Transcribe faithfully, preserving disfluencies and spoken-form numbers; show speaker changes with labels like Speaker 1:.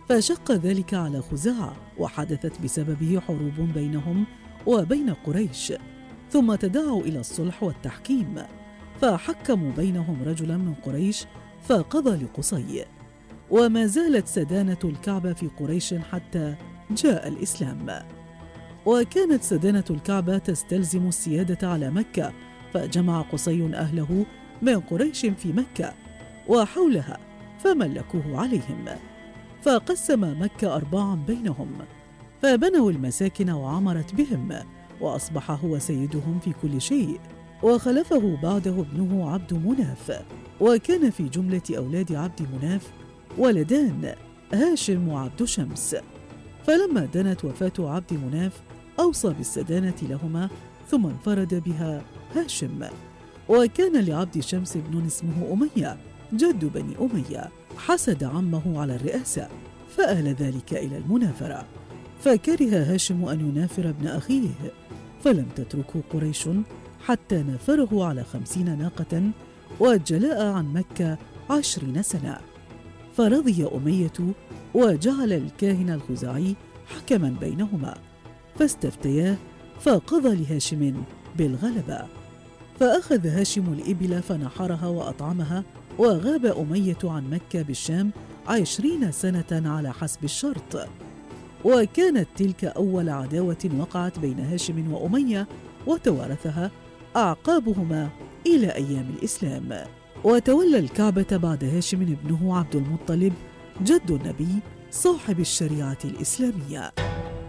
Speaker 1: فشق ذلك على خزاعة، وحدثت بسببه حروب بينهم وبين قريش، ثم تداعوا إلى الصلح والتحكيم، فحكموا بينهم رجلا من قريش فقضى لقصي. وما زالت سدانة الكعبة في قريش حتى جاء الإسلام. وكانت سدانة الكعبة تستلزم السيادة على مكة، فجمع قصي أهله من قريش في مكة وحولها فملكوه عليهم، فقسم مكة أرباعا بينهم، فبنوا المساكن وعمرت بهم، وأصبح هو سيدهم في كل شيء. وخلفه بعده ابنه عبد مناف، وكان في جملة أولاد عبد مناف ولدان، هاشم وعبد شمس. فلما دنت وفاة عبد مناف أوصى بالسدانة لهما، ثم انفرد بها هاشم. وكان لعبد شمس ابن اسمه أمية جد بني أمية، حسد عمه على الرئاسة فآل ذلك إلى المنافرة، فكره هاشم أن ينافر ابن أخيه، فلم تتركه قريش حتى نافره على خمسين ناقة وجلاء عن مكة عشرين سنة. فرضي أمية وجعل الكاهن الخزاعي حكما بينهما، فاستفتياه فقضى لهاشم بالغلبة. فأخذ هاشم الإبل فنحرها وأطعمها، وغاب أمية عن مكة بالشام عشرين سنة على حسب الشرط. وكانت تلك أول عداوة وقعت بين هاشم وأمية، وتوارثها أعقابهما إلى أيام الإسلام. وتولى الكعبة بعد هاشم ابنه عبد المطلب جد النبي صاحب الشريعة الإسلامية.